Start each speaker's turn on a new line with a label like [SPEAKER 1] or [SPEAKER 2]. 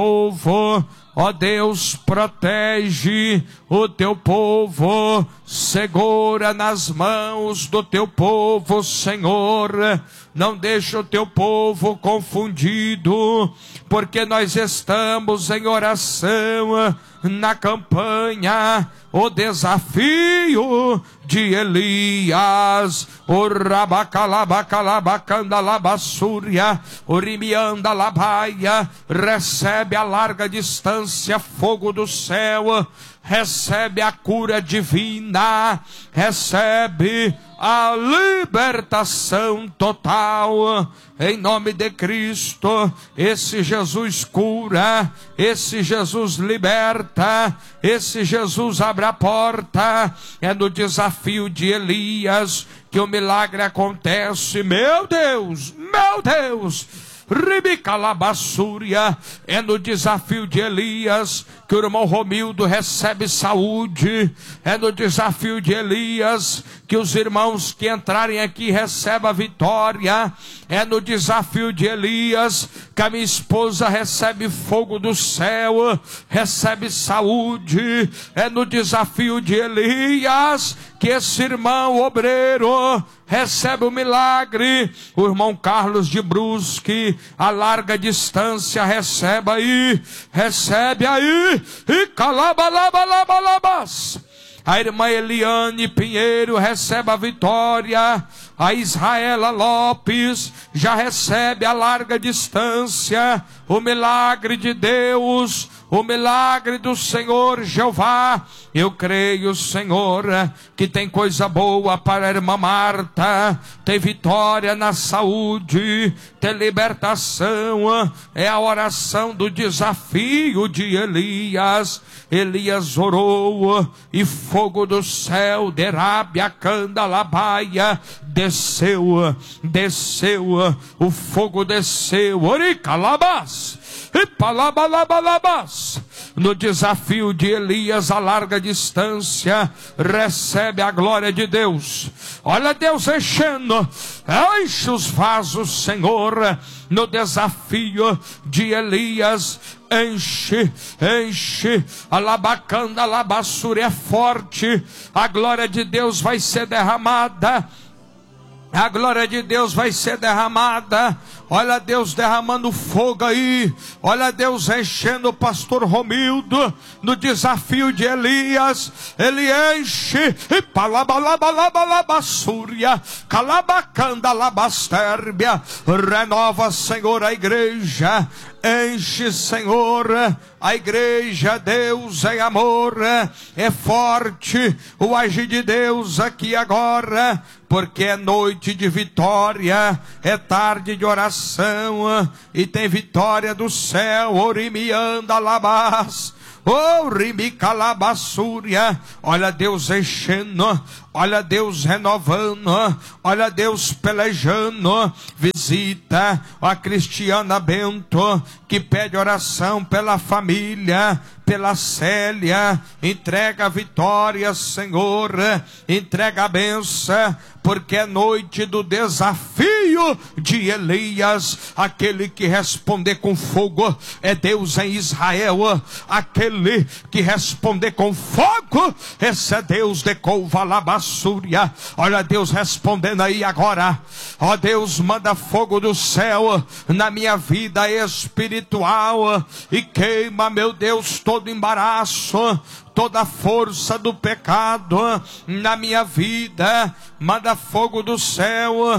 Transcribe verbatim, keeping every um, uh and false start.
[SPEAKER 1] povo. Ó Deus, protege o teu povo, segura nas mãos do teu povo, Senhor. Não deixa o teu povo confundido, porque nós estamos em oração na campanha, o desafio de Elias. O rabacalabacalabacandalabassúria, o rimiandalabaia, recebe a larga distância, fogo do céu, recebe a cura divina, recebe a libertação total, em nome de Cristo. Esse Jesus cura, esse Jesus liberta, esse Jesus abre a porta. É no desafio de Elias que o milagre acontece. Meu Deus, meu Deus, Ribicalabassúria, é no desafio de Elias que o irmão Romildo recebe saúde. É no desafio de Elias que os irmãos que entrarem aqui recebem a vitória. É no desafio de Elias que a minha esposa recebe fogo do céu, recebe saúde. É no desafio de Elias que esse irmão obreiro recebe o milagre. O irmão Carlos de Brusque, a larga distância, recebe aí, recebe aí, e calabalabalabas. A irmã Eliane Pinheiro recebe a vitória. A Israela Lopes já recebe a larga distância, o milagre de Deus, o milagre do Senhor Jeová. Eu creio, Senhor, que tem coisa boa para a irmã Marta. Tem vitória na saúde, tem libertação. É a oração do desafio de Elias. Elias orou e fogo do céu, derábia, candalabaia, desceu, desceu, o fogo desceu, oricalabas, e palabalabas. No desafio de Elias, a larga distância, recebe a glória de Deus. Olha Deus enchendo, enche os vasos, Senhor. No desafio de Elias, enche, enche, a labacanda, a labassura é forte, a glória de Deus vai ser derramada, a glória de Deus vai ser derramada. Olha Deus derramando fogo aí. Olha Deus enchendo o pastor Romildo. No desafio de Elias, ele enche. E palabalabalabassúria, calabacanda labastérbia. Renova, Senhor, a igreja. Enche, Senhor, a igreja. Deus é amor, é forte o agir de Deus aqui agora, porque é noite de vitória, é tarde de oração, e tem vitória do céu. Orimianda labas, oh, rimicalabassúria. Olha Deus enchendo, olha Deus renovando, olha Deus pelejando. Visita a Cristiana Bento, que pede oração pela família, pela Célia. Entrega a vitória, Senhor, entrega a bênção, porque é noite do desafio de Elias. Aquele que responder com fogo é Deus em Israel. Aquele que responder com fogo, esse é Deus de Couvalabassúria. Olha Deus respondendo aí agora. Ó Deus, manda fogo do céu na minha vida espiritual e queima, meu Deus, todo embaraço, toda força do pecado na minha vida. Manda fogo do céu